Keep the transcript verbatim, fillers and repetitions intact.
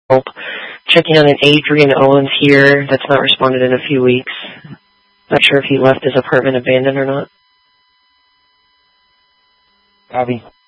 help. Checking on an Adrian Owens here that's not responded in a few weeks. Not sure if he left his apartment abandoned or not. Copy.